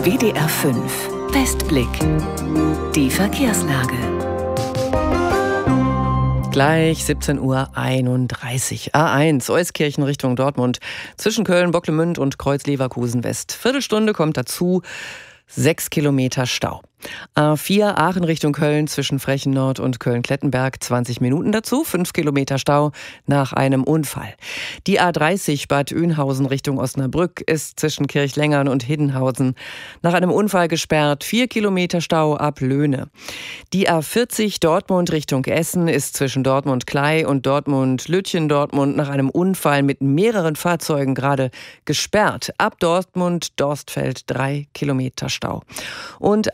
WDR 5 Westblick. Die Verkehrslage. Gleich 17:31 Uhr. A1 Euskirchen Richtung Dortmund. Zwischen Köln, Bocklemünd und Kreuz Leverkusen West. Viertelstunde kommt dazu. 6 Kilometer Stau. A4 Aachen Richtung Köln zwischen Frechen Nord und Köln-Klettenberg 20 Minuten dazu, 5 Kilometer Stau nach einem Unfall. Die A30 Bad Oeynhausen Richtung Osnabrück ist zwischen Kirchlengern und Hiddenhausen nach einem Unfall gesperrt, 4 Kilometer Stau ab Löhne. Die A40 Dortmund Richtung Essen ist zwischen Dortmund-Klei und Dortmund-Lütchen-Dortmund nach einem Unfall mit mehreren Fahrzeugen gerade gesperrt. Ab Dortmund-Dorstfeld 3 Kilometer Stau. Und